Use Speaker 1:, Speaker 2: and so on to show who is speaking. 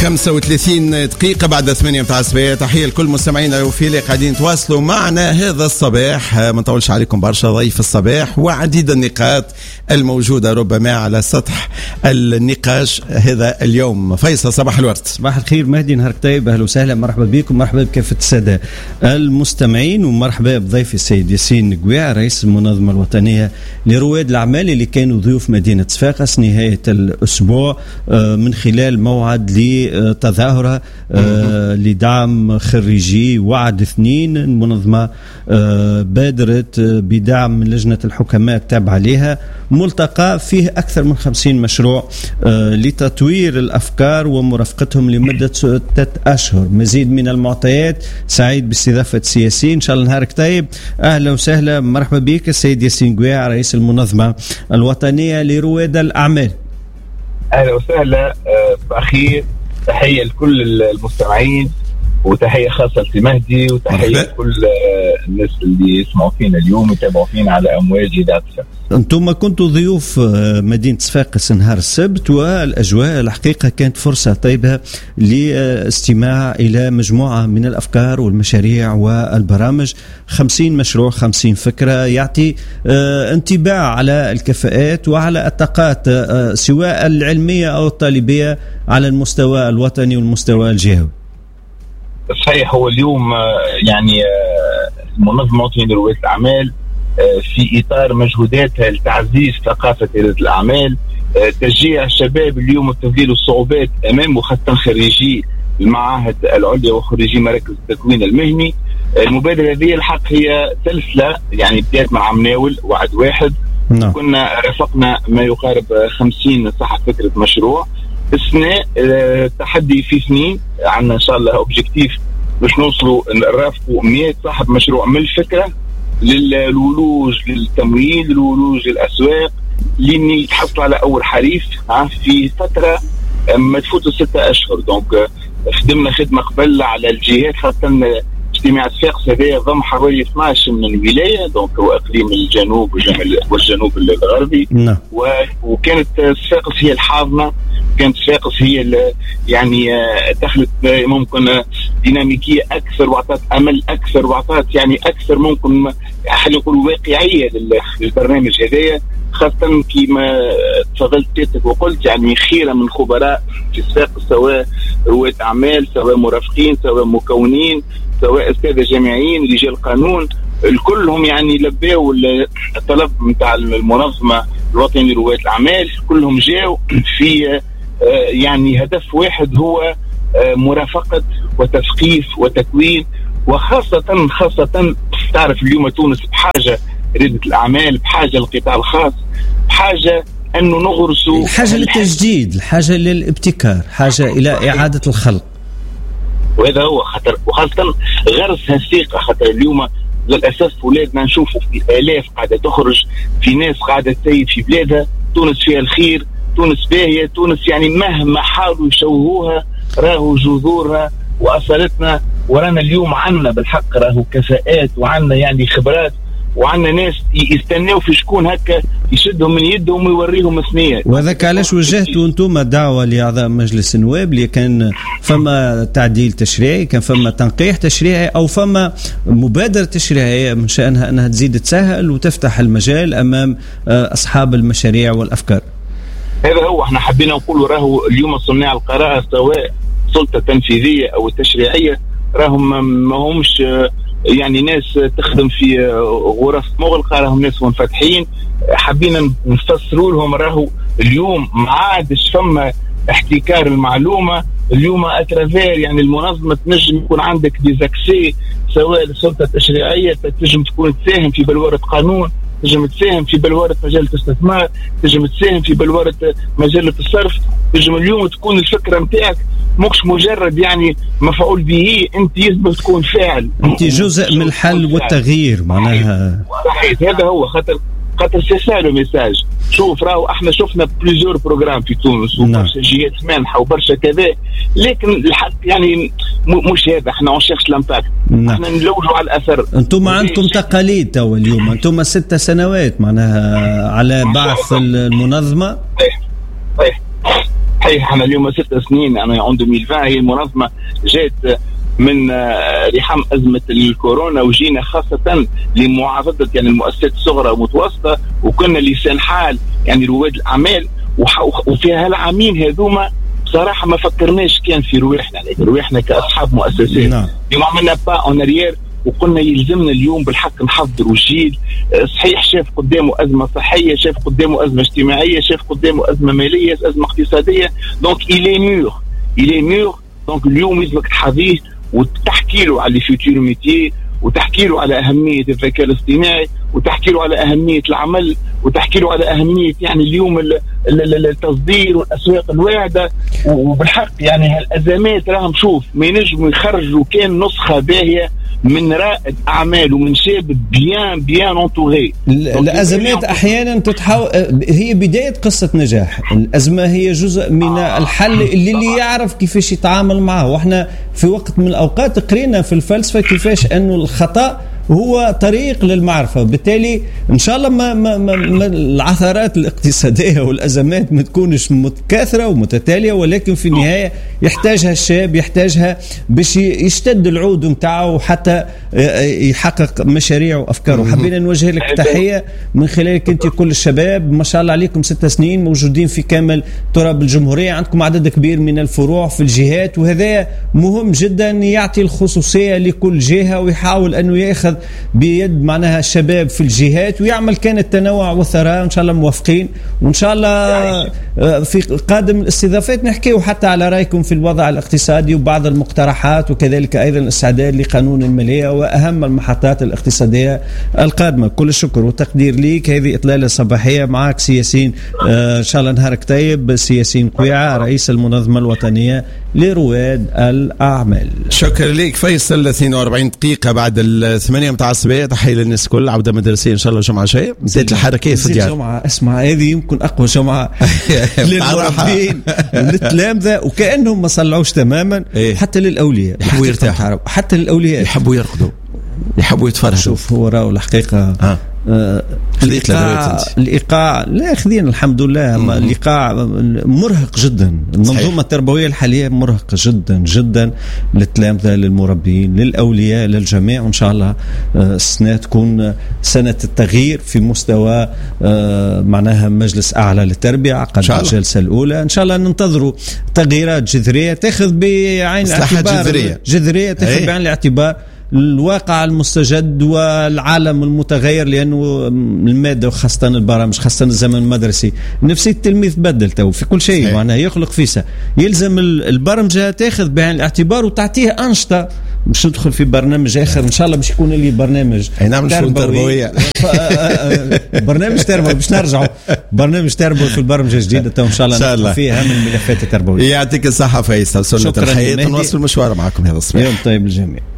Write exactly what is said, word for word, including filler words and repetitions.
Speaker 1: خمسة وثلاثين دقيقة بعد ثمانية متاع الصباح. تحية لكل مستمعينا وفي قاعدين تواصلوا معنا هذا الصباح. ما نطولش عليكم برشا، ضيف الصباح وعديد النقاط الموجودة ربما على سطح النقاش هذا اليوم. فيصل صباح الورد.
Speaker 2: صباح الخير مهدي، نهارك طيب، أهلا وسهلا، مرحبا بكم، مرحبا بكافة السادة المستمعين، ومرحبا بضيفي السيد ياسين قويع رئيس المنظمة الوطنية لرواد الأعمال اللي كانوا ضيوف مدينة صفاقس نهاية الأسبوع من خلال موعد لتظاهرة لدعم خريجي وعد اثنين. المنظمة بادرت بدعم من لجنة الحكماء التابعة لها ملتقى فيه أكثر من خمسين مشروع لتطوير الأفكار ومرافقتهم لمدة ستة أشهر. مزيد من المعطيات، سعيد باستضافة سياسيين، إن شاء الله نهارك طيب، أهلا وسهلا، مرحبا بك السيد ياسين قويع رئيس المنظمة الوطنية لرواد الأعمال.
Speaker 3: أهلا وسهلا بأخير، تحية لكل المستمعين وتحية خاصة لمهدي وتحية لكل الناس اللي يسمعوا فينا اليوم ويتابعوا فينا على أمواج إذاعة صفاقس.
Speaker 2: أنتم كنتوا ضيوف مدينة صفاقس نهار السبت، والأجواء الحقيقة كانت فرصة طيبة لاستماع إلى مجموعة من الأفكار والمشاريع والبرامج. خمسين مشروع، خمسين فكرة، يعطي انطباع على الكفاءات وعلى الطاقات سواء العلمية أو الطالبية على المستوى الوطني والمستوى الجهوي.
Speaker 3: صحيح، هو اليوم يعني المنظمة الوطنية لرواد الأعمال في إطار مجهوداتها لتعزيز ثقافة ريادة الأعمال، تشجيع الشباب اليوم وتذليل الصعوبات أمام وخاصة خريجي المعاهد العليا وخريجي مراكز التكوين المهني. المبادرة هذه الحق هي سلسلة، يعني بداية مع مناول وعد واحد. no. كنا رافقنا ما يقارب خمسين صاحب فكرة مشروع السنة. تحدي في سنين عندنا إن شاء الله أوبجيكتيف باش نوصلوا نرافقوا مئة صاحب مشروع من الفكرة للولوج للتمويل، للولوج للأسواق، لين يتحصل على أول حريف في فترة ما تفوتوا ستة أشهر. دونك خدمنا خدمة قبل على الجهات، خاصة اجتماع صفاقس هذا يضم حوالي اثناش من الولاية، دونك هو إقليم الجنوب والجنوب الغربي.
Speaker 2: no.
Speaker 3: وكانت صفاقس هي الحاضنة، كانت صفاقس هي يعني دخلت ممكن ديناميكية أكثر وعطت أمل أكثر وعطت يعني أكثر ممكن خلينا نقول واقعية للبرنامج هذايا، خاصة كما تفضلت تيتك وقلت يعني خيرة من خبراء في صفاقس، سواء رواد أعمال، سواء مرافقين، سواء مكونين، سواء أستاذة جامعيين، رجال قانون، الكلهم يعني لباوا الطلب متاع المنظمة الوطنية لرواد الأعمال. كلهم جاوا في يعني هدف واحد، هو مرافقة وتثقيف وتكوين، وخاصة خاصة تعرف اليوم تونس بحاجة ريادة الأعمال، بحاجة للقطاع الخاص، بحاجة أنه نغرسوا
Speaker 2: الحاجة للتجديد، الحاجة للابتكار، حاجة إلى إعادة الخلق.
Speaker 3: وهذا هو خطر، وخاصة غرس الثقة. خاطر اليوم للأسف ولادنا نشوفوا في آلاف قاعدة تخرج، في ناس قاعدة تسيد في بلادها. تونس فيها الخير، تونس باهية، تونس يعني مهما حاولوا يشوهوها راهو جذورها وأصلتنا، ورانا اليوم عنا بالحق راهو كفاءات وعنا يعني خبرات وعنا ناس يستناو في شكون هكا يشدهم من يدهم ويوريهم ثنية.
Speaker 2: وذاك علاش وجهتوا انتم دعوة لأعضاء مجلس النواب اللي كان فما تعديل تشريعي، كان فما تنقيح تشريعي أو فما مبادرة تشريعية من شأنها أنها تزيد تسهل وتفتح المجال أمام أصحاب المشاريع والأفكار.
Speaker 3: هذا هو احنا حبينا نقول، راهو اليوم صناع القرار سواء سلطة تنفيذية أو التشريعية راهم ما همش يعني ناس تخدم في غرف مغلقة، راهم ناس منفتحين. حبينا نفسروا لهم راهو اليوم ما عادش فما احتكار المعلومة. اليوم اترافير يعني المنظمة تنجم يكون عندك ديزاكسي سواء السلطة التشريعية، تنجم تكون تساهم في بلورة قانون، تنجم تساهم في بلورة مجال الاستثمار، تنجم تساهم في بلورة مجال الصرف. تنجم اليوم تكون الفكرة متاعك مش مجرد يعني مفعول به، انت يجب تكون فاعل،
Speaker 2: انت جزء من الحل والتغيير معناها.
Speaker 3: صحيح، هذا هو خاطر خاطر سيسالو ميساج. شوف راهو احنا شفنا بليزور بروجرام في تونس وبرشا جهات مانحه وبرشا كذا، لكن الحق يعني مش هذا، احنا ما نشيخش الامباكت، احنا نلوجوا على الاثر.
Speaker 2: انتم عندكم تقاليد تو اليوم، انتم ست سنوات معناها على بعث المنظمه.
Speaker 3: صحيح صحيح صحيح احنا اليوم ست سنين انا عام ألفين وعشرين هي المنظمه جات من رحم أزمة الكورونا، وجينا خاصة لمعاضدة يعني المؤسسات الصغرى والمتوسطة، وكنا لسان حال يعني رواد الأعمال. وفي هالعامين هذوما بصراحة ما فكرناش كان في رواحنا رواحنا كأصحاب مؤسسات.
Speaker 1: نعم.
Speaker 3: اليوم عملنا با اون اريير، وقلنا يلزمنا اليوم بالحق نحضروا جيل صحيح شاف قدامه أزمة صحية، شاف قدامه أزمة اجتماعية، شاف قدامه أزمة مالية، أزمة اقتصادية. دونك إلي مور إلي مور دونك اليوم يلزمك تحظيه وتحكي له على الفيوتور ميتي، وتحكي له على أهمية الذكاء الاصطناعي، وتحكي له على أهمية العمل، وتحكي له على أهمية يعني اليوم التصدير والأسواق الواعدة. وبالحق يعني هالأزمات راهم شوف ما ينجموا يخرجوا كان نسخة باهية من رائد أعمال ومن شاب بيان بيان انتوغي.
Speaker 2: الأزمات أحيانا تتحول هي بداية قصة نجاح. الأزمة هي جزء من الحل اللي, اللي يعرف كيفاش يتعامل معه. وإحنا في وقت من الأوقات قرينا في الفلسفة كيفاش أنه الخطأ هو طريق للمعرفة. بالتالي إن شاء الله ما, ما, ما, ما العثرات الاقتصادية والأزمات ما تكونش متكاثرة ومتتالية، ولكن في النهاية يحتاجها الشاب، يحتاجها باش يشتد العود متاعه حتى يحقق مشاريع وأفكاره. حبينا نوجه لك تحية من خلالك أنت كل الشباب، ما شاء الله عليكم ست سنين موجودين في كامل تراب الجمهورية، عندكم عدد كبير من الفروع في الجهات، وهذا مهم جدا يعطي الخصوصية لكل جهة ويحاول أنه يأخذ بيد معناها الشباب في الجهات ويعمل كان التنوع والثراء. إن شاء الله موافقين، وإن شاء الله في قادم الاستضافات نحكيه حتى على رأيكم في الوضع الاقتصادي وبعض المقترحات، وكذلك أيضا الاستعداد لقانون المالية وأهم المحطات الاقتصادية القادمة. كل الشكر والتقدير ليك. هذه إطلالة صباحية معك سي ياسين. آه إن شاء الله نهارك طيب. سي ياسين قويعة رئيس المنظمة الوطنية لرواد الأعمال.
Speaker 1: شكرا لك فيصل. اثنين وأربعين دقيقة بعد الثمانية متاع الصباح. تحية للناس كل عودة مدرسية إن شاء الله جمعة جاية. بداية الحركات في الديار.
Speaker 2: جمعة اسمع هذه يمكن أقوى جمعة للمربين للتلامذة، وكأنهم ما صلعوش تماما. إيه؟ حتى للأولياء يحبوا يرتاحوا، حتى للأولياء
Speaker 1: يحبوا يرقدوا، يحبوا يتفرجوا.
Speaker 2: شوف هو راهو الحقيقة آه. آه الإيقاع الإيقاع لا خذين الحمد لله. أما الإيقاع مرهق جدا. المنظومة التربوية الحالية مرهقة جدا جدا للتلامذة، للمربين، للأولياء، للجميع. وإن شاء الله آه السنة تكون سنة التغيير في مستوى آه معناها مجلس أعلى للتربية عقد الجلسة الأولى. إن شاء الله ننتظروا تغييرات جذرية تأخذ بعين الاعتبار
Speaker 1: جذرية,
Speaker 2: جذرية تأخذ بعين الاعتبار الواقع المستجد والعالم المتغير، لأنه المادة وخاصة البرامج خاصة الزمن المدرسي نفسية التلميذ بدل تو في كل شيء، معناها يخلق فيسا. يلزم البرمجة تاخذ بعين الاعتبار وتعطيه أنشطة. مش ندخل في برنامج آخر إن شاء الله باش يكون لي برنامج
Speaker 1: تربوي
Speaker 2: برنامج تربوي باش نرجعوا برنامج تربوي في البرمجة الجديدة تو إن شاء الله نحكي فيها من الملفات التربوية.
Speaker 1: يعطيك الصحة فيصل. سنة الحياة نواصل المشوار معكم هذا الصباح.
Speaker 2: يوم طيب الجميع.